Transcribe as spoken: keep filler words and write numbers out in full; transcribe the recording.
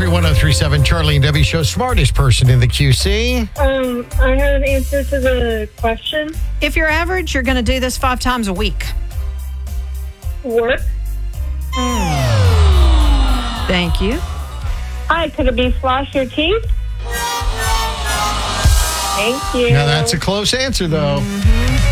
one oh three point seven Charlie and Debbie Show, smartest person in the Q C. Um, I have an answer to the question. If you're average, you're going to do this five times a week. Work. Thank you. Hi, could it be floss your teeth? Thank you. Now, that's a close answer, though. Mm-hmm.